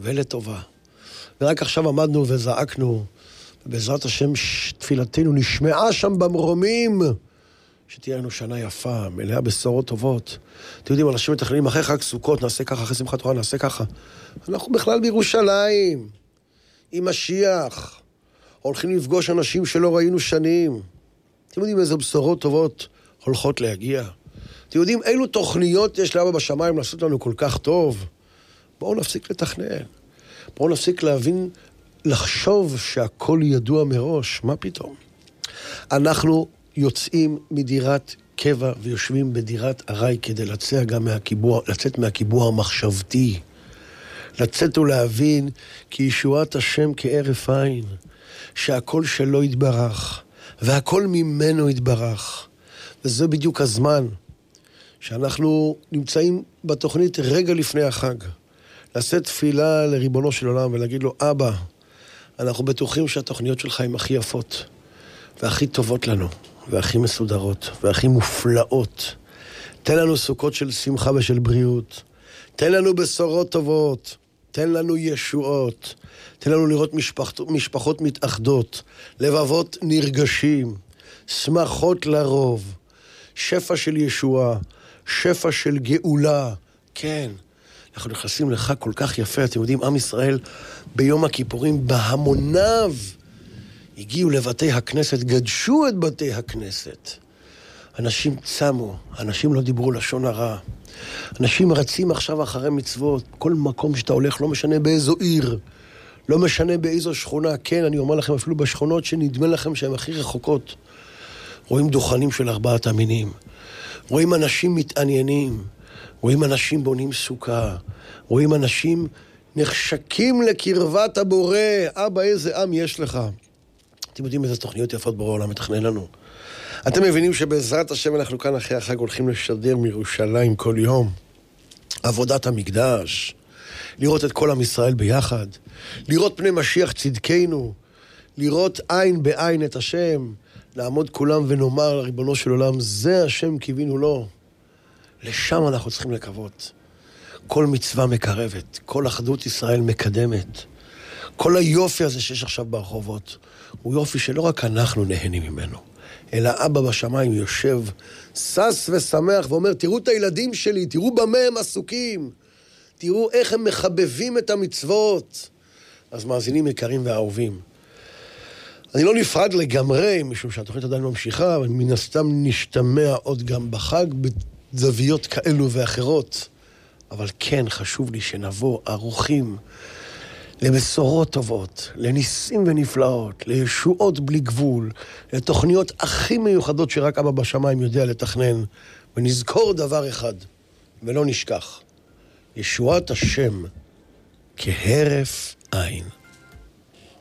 ולטובה. ורק עכשיו עמדנו וזעקנו, ובעזרת השם תפילתנו נשמעה שם במרומים, שתהיה לנו שנה יפה, מלאה בשורות טובות. אתם יודעים, אנשים מתכננים אחרי חג סוכות, נעשה ככה, אחרי שמחת תורה נעשה ככה. אנחנו בכלל בירושלים, עם משיח, הולכים לפגוש אנשים שלא ראינו שנים. אתם יודעים איזה בשורות טובות הולכות להגיע. אתם יודעים אילו תוכניות יש לאבא בשמיים לעשות לנו כל כך טוב. בואו נפסיק לתכנן. בואו נפסיק להבין, לחשוב שהכל ידוע מראש. מה פתאום? אנחנו יוצאים מדירת קבע ויושבים בדירת ארעי כדי לצאת מהקיבוע המחשבתי. לצאת ולהבין כי ישועת השם כערף עין, שהכל שלו יתברך, והכל ממנו יתברך. וזה בדיוק הזמן שאנחנו נמצאים בתוכנית רגע לפני החג. לשאת תפילה לריבונו של עולם ולהגיד לו, אבא, אנחנו בטוחים שהתוכניות שלך הן הכי יפות, והכי טובות לנו, והכי מסודרות, והכי מופלאות. תן לנו סוכות של שמחה ושל בריאות. תן לנו בשורות טובות. תן לנו ישועות. תן לנו לראות משפחות מתאחדות, לבבות נרגשים, שמחות לרוב, שפע של ישועה, שפע של גאולה. כן, אנחנו נכנסים לך כל כך יפה. אתם יודעים, עם ישראל ביום הכיפורים בהמוניו הגיעו לבתי הכנסת, גדשו את בתי הכנסת. אנשים צמו, אנשים לא דיברו לשון הרע. אנשים רצים עכשיו אחרי מצוות. כל מקום שאתה הולך, לא משנה באיזו עיר, לא משנה באיזו שכונה. כן, אני אומר לכם, אפילו בשכונות שנדמה לכם שהן הכי רחוקות. רואים דוכנים של 4 המינים. רואים אנשים מתעניינים. רואים אנשים בונים סוכה. רואים אנשים נחשקים לקרבת הבורא. אבא, איזה עם יש לך. אתם יודעים איזה תוכניות יפות בורא העולם מתכנן לנו. אתם מבינים שבעזרת השם אנחנו כאן אחרי החג הולכים לשדר מירושלים כל יום. עבודת המקדש. לראות את כל עם ישראל ביחד. לראות פני משיח צדקנו. לראות עין בעין את השם. לעמוד כולם ונאמר לריבונו של עולם, זה השם קיווינו לו. לשם אנחנו צריכים לקוות. כל מצווה מקרבת. כל אחדות ישראל מקדמת. כל היופי הזה שיש עכשיו ברחובות, הוא יופי שלא רק אנחנו נהנים ממנו, אלא אבא בשמיים יושב, סס ושמח ואומר, תראו את הילדים שלי, תראו במה הם עסוקים, תראו איך הם מחבבים את המצוות. אז מאזינים יקרים ואהובים, אני לא נפרד לגמרי, משום שהתוכנית עדיין ממשיכה, אבל מן הסתם נשתמע עוד גם בחג, בזוויות כאלו ואחרות. אבל כן, חשוב לי שנבוא ערוכים, לבשורות טובות, לניסים ונפלאות, לישועות בלי גבול, לתוכניות הכי מיוחדות שרק אבא בשמיים יודע לתכנן. ונזכור דבר אחד, ולא נשכח, ישועת השם כהרף עין.